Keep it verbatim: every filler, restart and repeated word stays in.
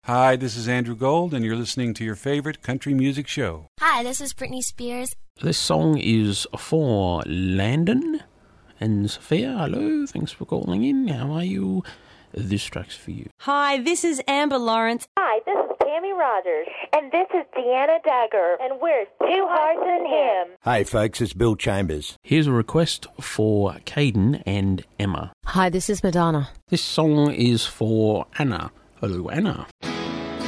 Hi, this is Andrew Gold, and you're listening to your favorite country music show. Hi, this is Britney Spears. This song is for Landon and Sophia. Hello, thanks for calling in. How are you? This track's for you. Hi, this is Amber Lawrence. Hi, this is Tammy Rogers. And this is Deanna Dagger. And we're Two Hearts in Him. Hey, folks, it's Bill Chambers. Here's a request for Caden and Emma. Hi, this is Madonna. This song is for Anna. Hello, Anna.